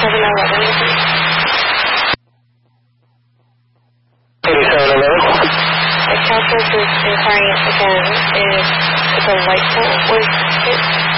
8711. The Caltrans is inquiring again if the light pole was hit.